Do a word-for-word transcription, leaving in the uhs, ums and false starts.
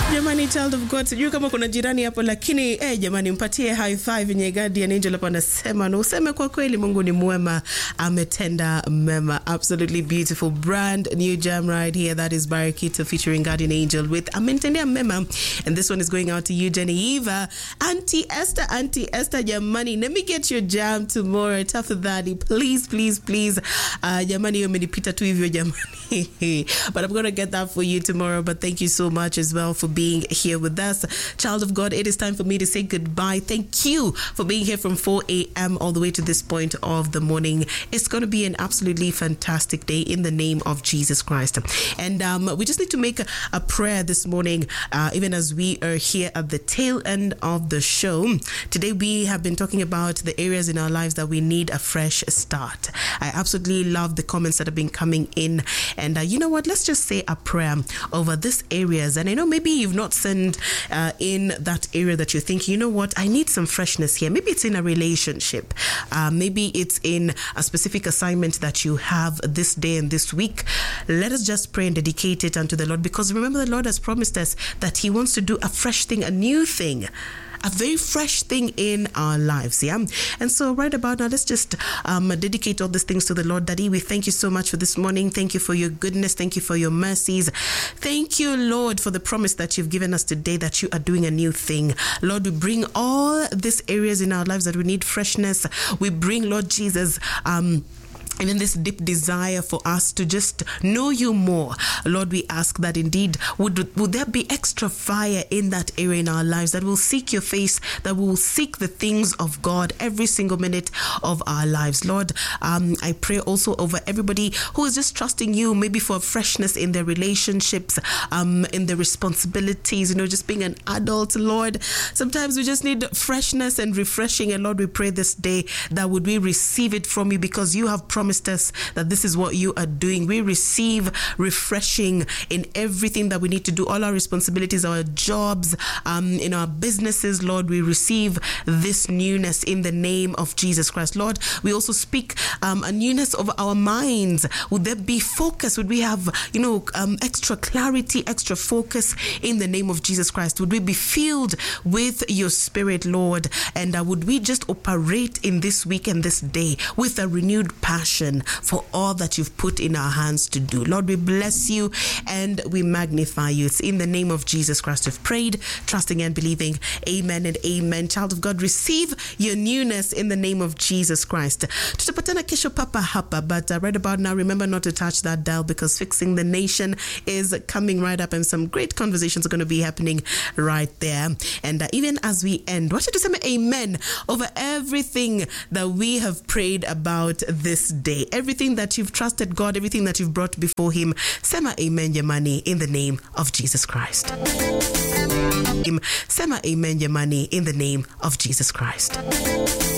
Jamani, child of God, sijui kama kuna jirani hapo, lakini eh, jamani mpatie high five yenye Guardian Angel hapo anasema, na useme kwa kweli Mungu ni mwema, ametenda mema. Absolutely beautiful brand new jam right here. That is Barakita featuring Guardian Angel with Ametenda Mema, and this one is going out to you, Geneva, Auntie Esther, Auntie Esther. Jamani, let me get your jam tomorrow. Tafadhali, please, please, please. Uh, jamani, umenipita tu hivyo jamani. But I'm gonna get that for you tomorrow. But thank you so much as well for being here with us. Child of God, it is time for me to say goodbye. Thank you for being here from four a.m. all the way to this point of the morning. It's going to be an absolutely fantastic day in the name of Jesus Christ. And um, we just need to make a, a prayer this morning, uh, even as we are here at the tail end of the show. Today we have been talking about the areas in our lives that we need a fresh start. I absolutely love the comments that have been coming in. And uh, you know what? Let's just say a prayer over these areas. And I know maybe you've not sent uh, in that area that you're thinking, you know what, I need some freshness here. Maybe it's in a relationship. Uh, maybe it's in a specific assignment that you have this day and this week. Let us just pray and dedicate it unto the Lord, because remember, the Lord has promised us that He wants to do a fresh thing, a new thing, a very fresh thing in our lives, yeah? And so right about now, let's just um, dedicate all these things to the Lord. Daddy, we thank you so much for this morning. Thank you for your goodness. Thank you for your mercies. Thank you, Lord, for the promise that you've given us today, that you are doing a new thing. Lord, we bring all these areas in our lives that we need freshness. We bring, Lord Jesus, um, and in this deep desire for us to just know you more. Lord, we ask that indeed, would, would there be extra fire in that area in our lives, that will seek your face, that will seek the things of God every single minute of our lives. Lord, um, I pray also over everybody who is just trusting you, maybe for freshness in their relationships, um, in their responsibilities, you know, just being an adult. Lord, sometimes we just need freshness and refreshing. And Lord, we pray this day that would we receive it from you, because you have promised us that this is what you are doing. We receive refreshing in everything that we need to do, all our responsibilities, our jobs, um, in our businesses. Lord, we receive this newness in the name of Jesus Christ. Lord, we also speak um, a newness of our minds. Would there be focus? Would we have, you know, um, extra clarity, extra focus in the name of Jesus Christ? Would we be filled with your Spirit, Lord? And uh, would we just operate in this week and this day with a renewed passion for all that you've put in our hands to do? Lord, we bless you and we magnify you. It's in the name of Jesus Christ we've prayed, trusting and believing. Amen and amen. Child of God, receive your newness in the name of Jesus Christ. Tutapatana kesho papa hapa, but uh, right about now, remember not to touch that dial, because Fixing the Nation is coming right up, and some great conversations are going to be happening right there. And uh, even as we end, watch it to say amen over everything that we have prayed about this day. Everything that you've trusted God, everything that you've brought before Him, sema amen jamani in the name of Jesus Christ. Sema amen jamani in the name of Jesus Christ.